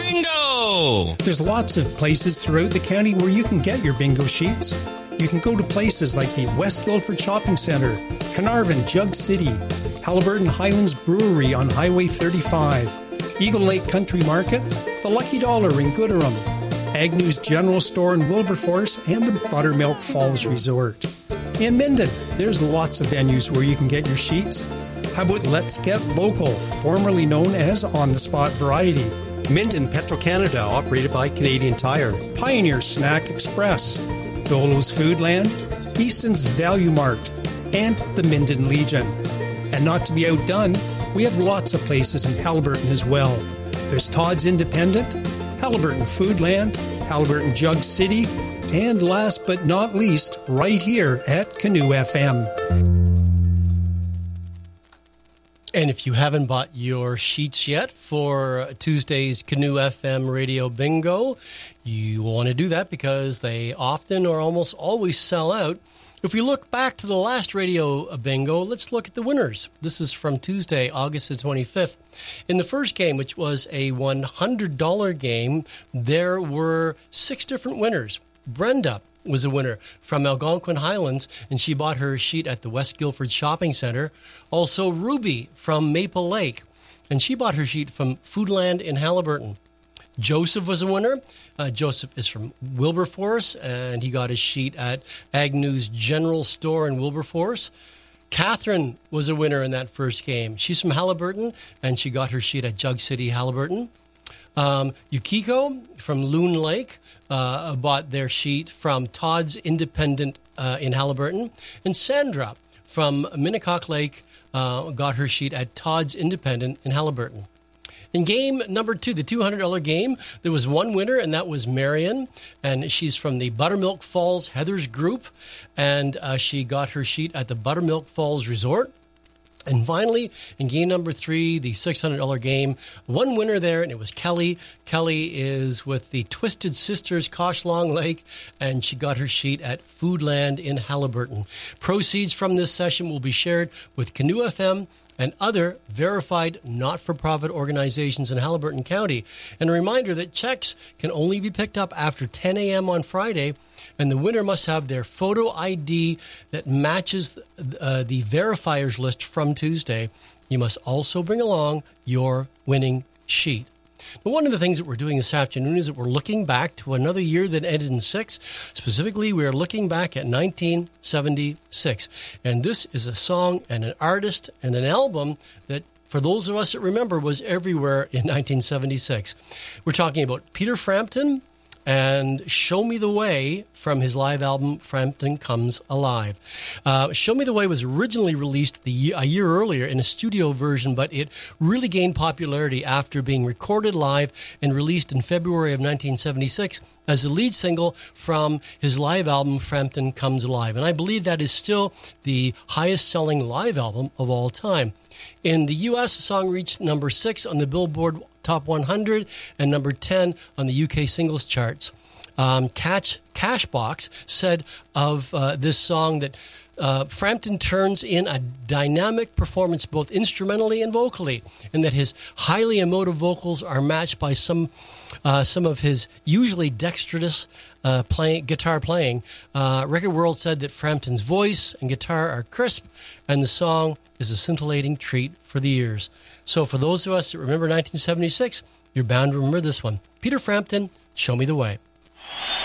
Bingo! There's lots of places throughout the county where you can get your bingo sheets. You can go to places like the West Guildford Shopping Centre, Carnarvon, Jug City, Haliburton Highlands Brewery on Highway 35, Eagle Lake Country Market, the Lucky Dollar in Gooderham, Agnew's General Store in Wilberforce, and the Buttermilk Falls Resort. In Minden, there's lots of venues where you can get your sheets. How about Let's Get Local, formerly known as On the Spot Variety? Minden Petro-Canada, operated by Canadian Tire. Pioneer Snack Express, Dolo's Foodland, Easton's Value Mart, and the Minden Legion. And not to be outdone, we have lots of places in Haliburton as well. There's Todd's Independent, Haliburton Foodland, Haliburton Jug City, and last but not least, right here at Canoe FM. And if you haven't bought your sheets yet for Tuesday's Canoe FM Radio Bingo, you want to do that because they often or almost always sell out. If we look back to the last Radio Bingo, let's look at the winners. This is from Tuesday, August the 25th. In the first game, which was a $100 game, there were 6 different winners. Brenda was a winner from Algonquin Highlands, and she bought her sheet at the West Guildford Shopping Centre. Also, Ruby from Maple Lake, and she bought her sheet from Foodland in Haliburton. Joseph was a winner. Joseph is from Wilberforce, and he got his sheet at Agnew's General Store in Wilberforce. Catherine was a winner in that first game. She's from Haliburton, and she got her sheet at Jug City, Haliburton. Yukiko from Loon Lake bought their sheet from Todd's Independent in Haliburton. And Sandra from Minnecock Lake got her sheet at Todd's Independent in Haliburton. In game number 2, the $200 game, there was one winner, and that was Marion, and she's from the Buttermilk Falls Heathers Group, and she got her sheet at the Buttermilk Falls Resort. And finally, in game number 3, the $600 game, one winner there, and it was Kelly. Kelly is with the Twisted Sisters, Kosh Long Lake, and she got her sheet at Foodland in Haliburton. Proceeds from this session will be shared with Canoe FM and other verified not-for-profit organizations in Haliburton County. And a reminder that checks can only be picked up after 10 a.m. on Friday, and the winner must have their photo ID that matches the verifiers list from Tuesday. You must also bring along your winning sheet. Now, one of the things that we're doing this afternoon is that we're looking back to another year that ended in 6. Specifically, we are looking back at 1976. And this is a song and an artist and an album that, for those of us that remember, was everywhere in 1976. We're talking about Peter Frampton and Show Me the Way from his live album, Frampton Comes Alive. Show Me the Way was originally released a year earlier in a studio version, but it really gained popularity after being recorded live and released in February of 1976 as the lead single from his live album, Frampton Comes Alive. And I believe that is still the highest-selling live album of all time. In the U.S., the song reached number 6 on the Billboard Top 100 and number 10 on the UK singles charts. Cashbox said of this song that Frampton turns in a dynamic performance both instrumentally and vocally, and that his highly emotive vocals are matched by some of his usually dexterous guitar playing. Record World said that Frampton's voice and guitar are crisp, and the song is a scintillating treat for the ears. So for those of us that remember 1976, you're bound to remember this one. Peter Frampton, Show Me the Way.